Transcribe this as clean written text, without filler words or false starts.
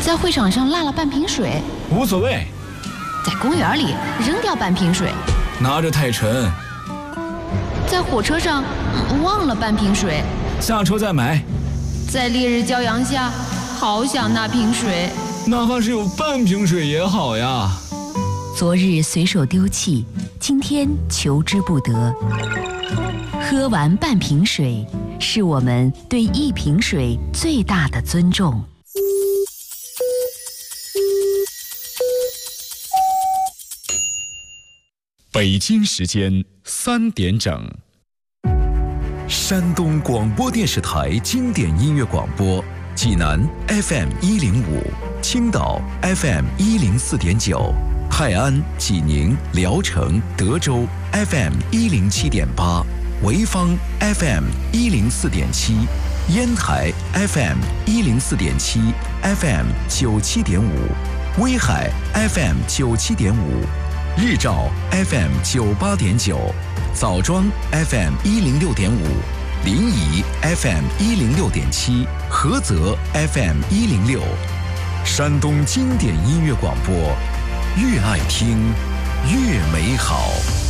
在会场上落了半瓶水， 无所谓。 在公园里扔掉半瓶水， 拿着太沉。 在火车上忘了半瓶水， 下车再买。 在烈日骄阳下，好想那瓶水， 哪怕是有半瓶水也好呀。 昨日随手丢弃，今天求之不得。喝完半瓶水，是我们对一瓶水最大的尊重。 北京时间3点整， 山东广播电视台经典音乐广播，济南 FM105，青岛 FM104.9，泰安、济宁、聊城、德州 FM107.8，潍坊 FM104.7，烟台 FM104.7 FM97.5，威海 FM97.5，日照 FM98.9，枣庄 FM106.5，临沂 FM106.7，菏泽 FM106。山东经典音乐广播，越爱听越美好。